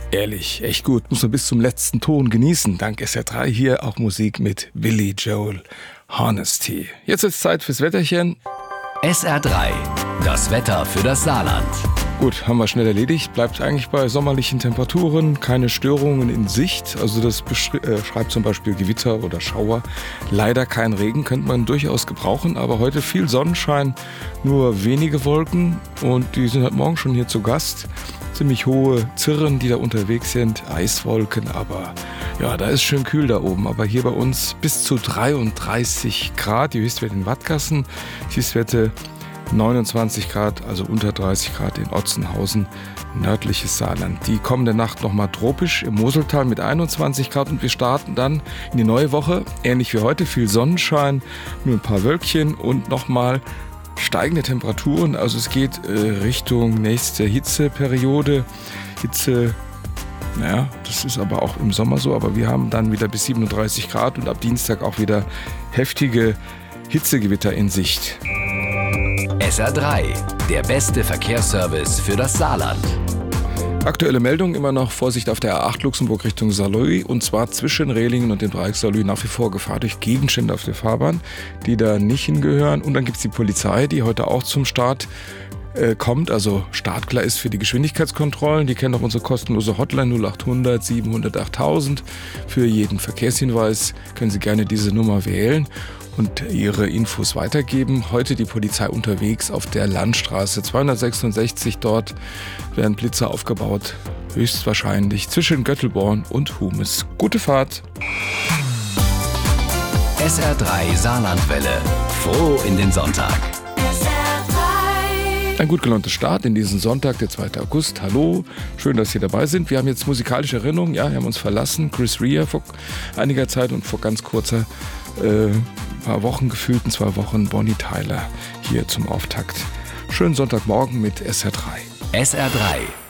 Ehrlich, echt gut. Muss man bis zum letzten Ton genießen. Dank SR3 hier auch Musik mit Billy Joel Honesty. Jetzt ist Zeit fürs Wetterchen. SR3, das Wetter für das Saarland. Gut, haben wir schnell erledigt. Bleibt eigentlich bei sommerlichen Temperaturen, keine Störungen in Sicht. Also das schreibt zum Beispiel Gewitter oder Schauer. Leider kein Regen, könnte man durchaus gebrauchen. Aber heute viel Sonnenschein, nur wenige Wolken. Und die sind heute Morgen schon hier zu Gast. Ziemlich hohe Zirren, die da unterwegs sind. Eiswolken, aber ja, da ist schön kühl da oben. Aber hier bei uns bis zu 33 Grad. Die Höchstwerte in Wattgassen, die Höchstwerte 29 Grad, also unter 30 Grad in Otzenhausen, nördliches Saarland. Die kommende Nacht nochmal tropisch im Moseltal mit 21 Grad und wir starten dann in die neue Woche. Ähnlich wie heute, viel Sonnenschein, nur ein paar Wölkchen und nochmal steigende Temperaturen. Also es geht Richtung nächste Hitzeperiode. Naja, das ist aber auch im Sommer so, aber wir haben dann wieder bis 37 Grad und ab Dienstag auch wieder heftige Hitzegewitter in Sicht. SR3, der beste Verkehrsservice für das Saarland. Aktuelle Meldung, immer noch Vorsicht auf der A8 Luxemburg Richtung Saarlouis und zwar zwischen Rehlingen und dem Dreieck Saarlouis nach wie vor Gefahr durch Gegenstände auf der Fahrbahn, die da nicht hingehören. Und dann gibt es die Polizei, die heute auch zum Start kommt, also startklar ist für die Geschwindigkeitskontrollen. Die kennen auch unsere kostenlose Hotline 0800 700 8000. Für jeden Verkehrshinweis können Sie gerne diese Nummer wählen und Ihre Infos weitergeben. Heute die Polizei unterwegs auf der Landstraße 266. Dort werden Blitzer aufgebaut, höchstwahrscheinlich zwischen Göttelborn und Humes. Gute Fahrt! SR3 Saarlandwelle. Froh in den Sonntag. Ein gut gelaunter Start in diesen Sonntag, der 2. August. Hallo, schön, dass Sie dabei sind. Wir haben jetzt musikalische Erinnerungen. Ja, wir haben uns verlassen. Chris Rea vor einiger Zeit und vor ganz kurzer paar Wochen, gefühlten 2 Wochen, Bonnie Tyler hier zum Auftakt. Schönen Sonntagmorgen mit SR3. SR3,